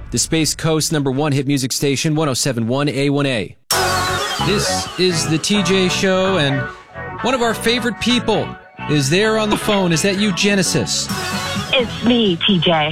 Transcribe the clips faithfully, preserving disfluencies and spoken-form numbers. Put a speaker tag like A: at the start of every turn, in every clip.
A: the Space Coast number one hit music station, one oh seven point one A one A. This is the T J Show, and one of our favorite people is there on the phone. Is that you, Genesis?
B: It's me, T J.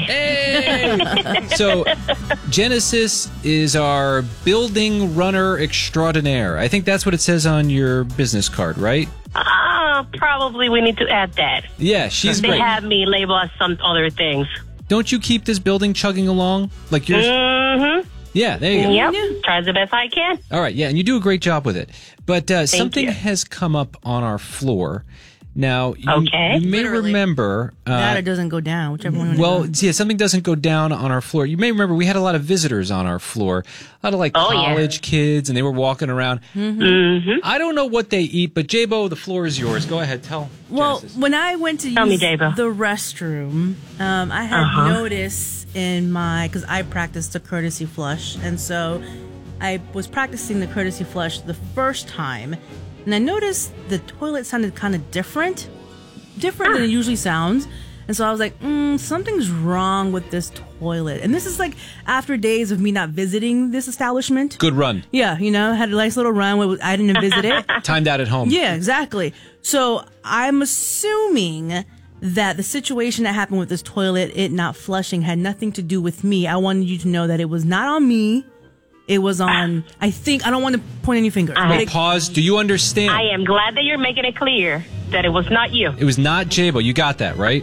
A: Hey! So, Genesis is our building runner extraordinaire. I think that's what it says on your business card, right?
B: Uh, probably we need to add that.
A: Yeah, she's
B: They
A: great.
B: have me label as some other things.
A: Don't you keep this building chugging along? Like yours?
B: Mm-hmm.
A: Yeah, there you go.
B: Yep. Try the best I can.
A: All right, yeah, and you do a great job with it. But uh, something
B: you.
A: has come up on our floor. Now, you,
B: Okay.
A: you may
C: Literally.
A: remember... Uh,
C: that or doesn't go down, whichever one.
A: well, yeah, something doesn't go down on our floor. You may remember we had a lot of visitors on our floor, a lot of like
B: Oh, yeah.
A: college kids, and they were walking around.
B: Mm-hmm.
A: I don't know what they eat, but J-Bo, the floor is yours. Go ahead, tell
C: Well,
A: Genesis.
C: when I went to
B: Tell me,
C: use
B: J-Bo.
C: the restroom, um, I had
B: Uh-huh.
C: noticed in my, because I practiced the courtesy flush, and so I was practicing the courtesy flush the first time, and I noticed the toilet sounded kind of different, different than it usually sounds. And so I was like, mm, something's wrong with this toilet. And this is like after days of me not visiting this establishment.
A: Good run.
C: Yeah, you know, had a nice little run where I didn't visit it.
A: Timed out at home.
C: Yeah, exactly. So I'm assuming that the situation that happened with this toilet, it not flushing, had nothing to do with me. I wanted you to know that it was not on me. It was on, I think, I don't want to point any fingers.
B: I-
C: but it-
A: Pause. Do you understand?
B: I am glad that you're making it clear that it was not you.
A: It was not J-Bo. You got that, right?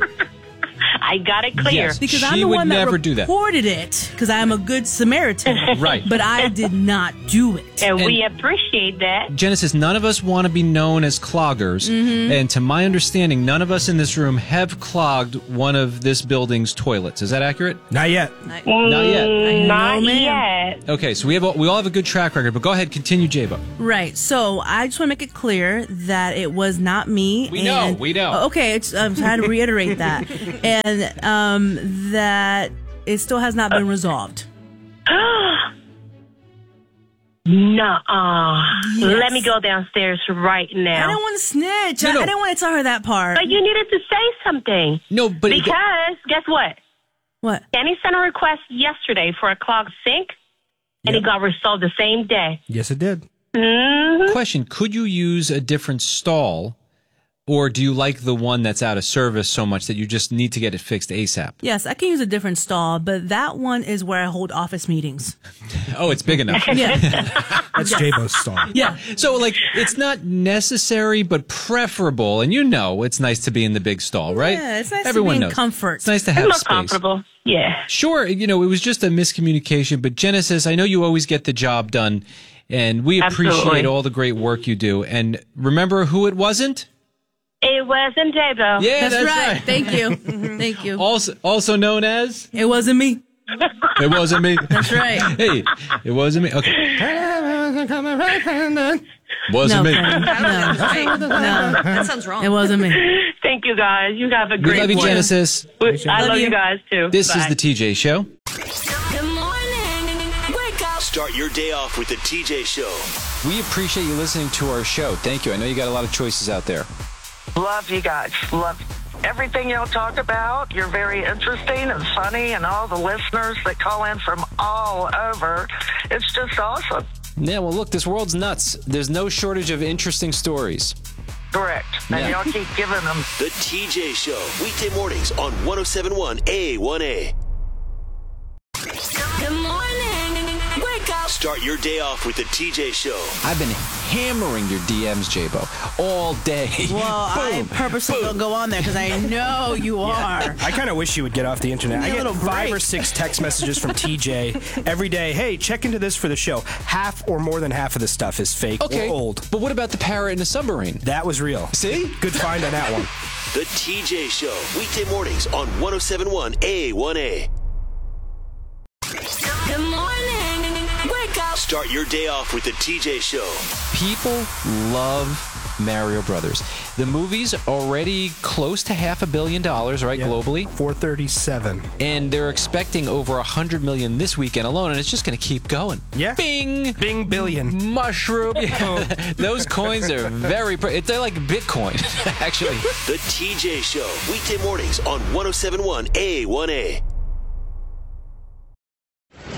B: I got it clear.
A: Yes.
C: because
A: She
C: I'm the
A: would
C: one that
A: never do that.
C: reported it, because I am a good Samaritan.
A: Right.
C: But I did not do it.
B: And,
A: And-
B: we appreciate that.
A: Genesis, none of us want to be known as cloggers.
C: Mm-hmm.
A: And to my understanding, none of us in this room have clogged one of this building's toilets. Is that accurate?
D: Not yet.
A: Not yet.
B: Mm, Not
C: No, ma'am.
B: yet.
A: Okay, so we have a, we all have a good track record, but go ahead, continue, J-Bo.
C: Right. So I just want to make it clear that it was not me.
A: We know,
C: and-
A: we know.
C: Oh, Okay, it's, I'm trying to reiterate that, and um, that it still has not been resolved.
B: Nuh-uh.
C: Yes.
B: Let me go downstairs right
C: I
B: now.
C: don't want to snitch.
A: No,
C: I,
A: no.
C: I didn't want to tell her that part.
B: But you needed to say something.
A: No, but it-
B: Because, guess what?
C: What?
B: Kenny sent a request yesterday for a clogged sink, and
D: Yep.
B: it got resolved the same day.
D: Yes, it did.
B: Mm-hmm.
A: question, could you use a different stall, or do you like the one that's out of service so much that you just need to get it fixed ASAP?
C: Yes, I can use a different stall, but that one is where I hold office meetings.
A: Oh, it's big enough.
C: Yeah.
D: That's J-Bo's stall.
C: Yeah.
A: So, like, it's not necessary, but preferable. And you know it's nice to be in the big stall, right?
C: Yeah, it's nice to
A: Everyone
C: be in
A: knows.
C: comfort.
A: It's nice to
B: It's
A: have
B: more
A: space.
B: comfortable. Yeah.
A: Sure, you know, it was just a miscommunication, but Genesis, I know you always get the job done, and we appreciate
B: Absolutely.
A: all the great work you do. And remember who it wasn't?
B: It wasn't J-Bo.
A: Yeah,
C: That's,
A: that's,
C: right. Thank you. Mhm, Thank you.
A: Also, also known as?
C: It wasn't me.
A: It wasn't me.
C: That's right.
A: Hey, it wasn't me. Okay. Wasn't
C: No,
A: me.
C: Kenny. No.
E: Right?
C: No.
E: That sounds wrong.
C: It wasn't me.
B: Thank you, guys. You have a
A: We
B: great
A: love you,
B: one.
A: Genesis.
B: I
C: Love
B: love you
C: you.
B: guys, too.
A: This
B: Bye.
A: is the T J Show.
F: Good morning. Wake up.
G: Start your day off with the T J Show.
A: We appreciate you listening to our show. Thank you. I know you got a lot of choices out there.
H: Love you guys. Love everything y'all talk about. You're very interesting and funny, and all the listeners that call in from all over. It's just awesome.
A: Yeah, well, look, this world's nuts. There's no shortage of interesting stories.
H: Correct. And
A: Yeah.
H: y'all keep giving them.
G: The T J Show. Weekday mornings on one oh seven point one A one A.
F: Good morning. Wake up.
G: Start your day off with the T J Show.
A: I've been hammering your D Ms, J-Bo, all day.
C: Well, I purposely don't go on there because I know you are.
D: I kind of wish you would get off the internet.
C: Give me
D: I
C: a
D: get
C: little
D: five
C: break.
D: or six text messages from T J every day. Hey, check into this for the show. Half or more than half of the stuff is fake
A: Okay,
D: or old.
A: but what about the parrot in the submarine?
D: That was real.
A: See?
D: Good find on that one.
G: The T J Show. Weekday mornings on one oh seven point one A one A.
F: Good morning. Wake up.
G: Start your day off with the T J Show.
A: People love Mario Brothers. The movie's already close to half a billion dollars, right,
D: Yeah.
A: globally?
D: four thirty-seven.
A: And they're expecting over a hundred million this weekend alone, and it's just going to keep going.
D: Yeah.
A: Bing!
D: Bing billion.
A: Mushroom. Yeah. Those coins are very, pre- they're like Bitcoin, actually.
G: The T J Show. Weekday mornings on one oh seven point one A one A.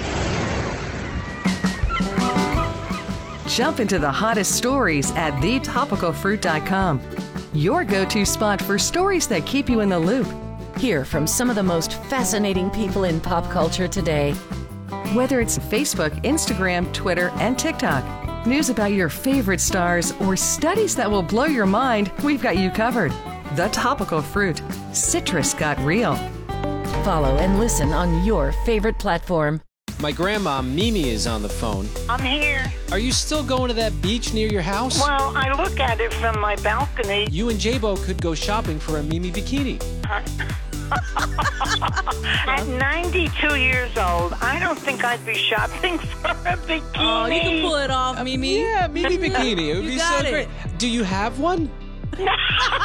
E: Jump into the hottest stories at the topical fruit dot com. Your go-to spot for stories that keep you in the loop.
I: Hear from some of the most fascinating people in pop culture today.
E: Whether it's Facebook, Instagram, Twitter, and TikTok, news about your favorite stars, or studies that will blow your mind, we've got you covered. The Topical Fruit. Citrus got real.
I: Follow and listen on your favorite platform.
A: My grandma, Mimi, is on the phone.
H: I'm here.
A: Are you still going to that beach near your house?
H: Well, I look at it from my balcony.
A: You and J-Bo could go shopping for a Mimi bikini.
H: At ninety-two years old, I don't think I'd be shopping for a bikini.
C: Oh, you can pull it off, Mimi.
A: Yeah, Mimi bikini. It would
C: You
A: be
C: got
A: so
C: it.
A: great. Do you have one?
H: No.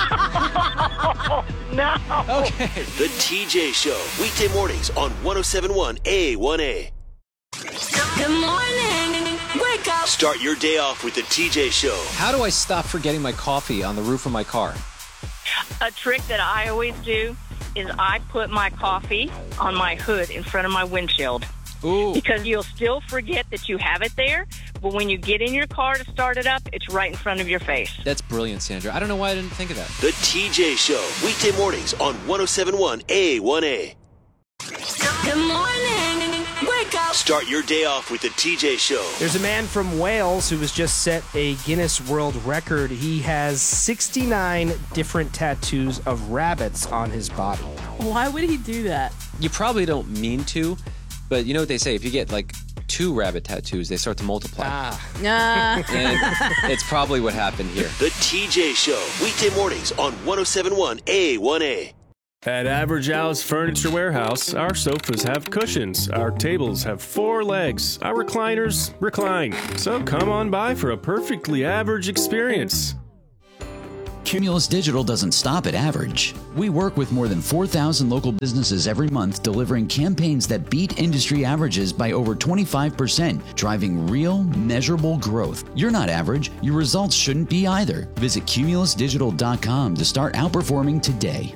H: No.
A: Okay.
G: The T J Show, weekday mornings on one oh seven point one A one A.
F: Good morning. Wake up.
G: Start your day off with the T J Show.
A: How do I stop forgetting my coffee on the roof of my car?
B: A trick that I always do is I put my coffee on my hood in front of my windshield.
A: Ooh.
B: Because you'll still forget that you have it there, but when you get in your car to start it up, it's right in front of your face.
A: That's brilliant, Sandra. I don't know why I didn't think of that.
G: The T J Show, weekday mornings on one oh seven point one A one A.
F: Good morning. Wake up.
G: Start your day off with the T J Show.
D: There's a man from Wales who has just set a Guinness World Record. He has sixty-nine different tattoos of rabbits on his body.
C: Why would he do that?
A: You probably don't mean to, but you know what they say? If you get like two rabbit tattoos, they start to multiply.
D: Ah.
C: Nah.
A: And it's probably what happened here.
G: The T J Show, weekday mornings on one oh seven point one A one A.
J: At Average Al's Furniture Warehouse, our sofas have cushions, our tables have four legs, our recliners recline. So come on by for a perfectly average experience.
K: Cumulus Digital doesn't stop at average. We work with more than four thousand local businesses every month, delivering campaigns that beat industry averages by over twenty-five percent, driving real, measurable growth. You're not average. Your results shouldn't be either. Visit cumulus digital dot com to start outperforming today.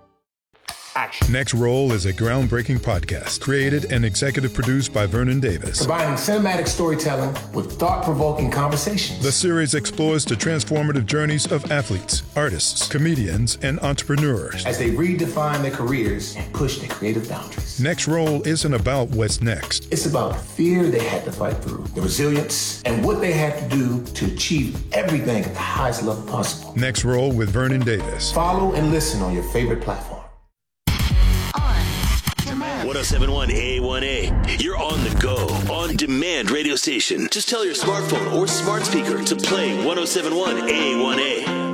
L: Next Roll is a groundbreaking podcast created and executive produced by Vernon Davis.
M: Combining cinematic storytelling with thought-provoking conversations.
L: The series explores the transformative journeys of athletes, artists, comedians, and entrepreneurs
M: as they redefine their careers and push their creative boundaries.
L: Next Roll isn't about what's next.
M: It's about the fear they had to fight through, the resilience, and what they had to do to achieve everything at the highest level possible.
L: Next Roll with Vernon Davis.
M: Follow and listen on your favorite platform.
G: one oh seven point one A one A. You're on the go, on demand radio station. Just tell your smartphone or smart speaker to play one oh seven point one A one A.